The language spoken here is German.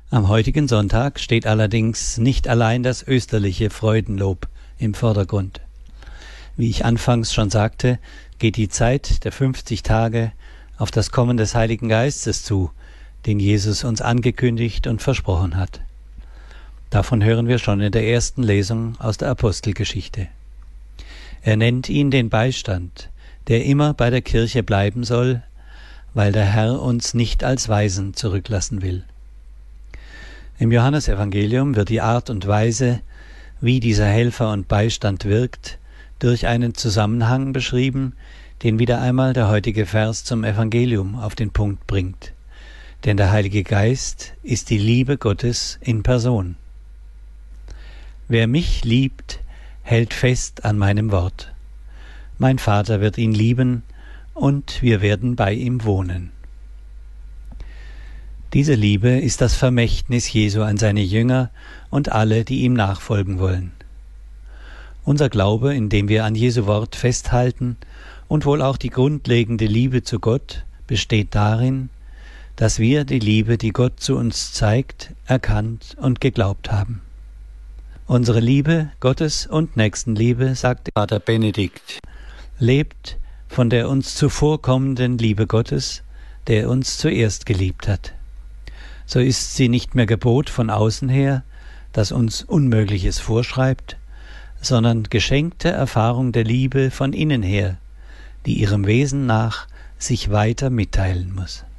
Am heutigen Sonntag steht allerdings nicht allein das österliche Freudenlob im Vordergrund. Wie ich anfangs schon sagte, geht die Zeit der 50 Tage auf das Kommen des Heiligen Geistes zu, den Jesus uns angekündigt und versprochen hat. Davon hören wir schon in der ersten Lesung aus der Apostelgeschichte. Er nennt ihn den Beistand, der immer bei der Kirche bleiben soll, weil der Herr uns nicht als Waisen zurücklassen will. Im Johannesevangelium wird die Art und Weise, wie dieser Helfer und Beistand wirkt, durch einen Zusammenhang beschrieben, den wieder einmal der heutige Vers zum Evangelium auf den Punkt bringt. Denn der Heilige Geist ist die Liebe Gottes in Person. Wer mich liebt, hält fest an meinem Wort. Mein Vater wird ihn lieben, und wir werden bei ihm wohnen. Diese Liebe ist das Vermächtnis Jesu an seine Jünger und alle, die ihm nachfolgen wollen. Unser Glaube, in dem wir an Jesu Wort festhalten, und wohl auch die grundlegende Liebe zu Gott, besteht darin, dass wir die Liebe, die Gott zu uns zeigt, erkannt und geglaubt haben. Unsere Liebe, Gottes und Nächstenliebe, sagt Pater Benedikt, lebt von der uns zuvorkommenden Liebe Gottes, der uns zuerst geliebt hat. So ist sie nicht mehr Gebot von außen her, das uns Unmögliches vorschreibt, sondern geschenkte Erfahrung der Liebe von innen her, die ihrem Wesen nach sich weiter mitteilen muss.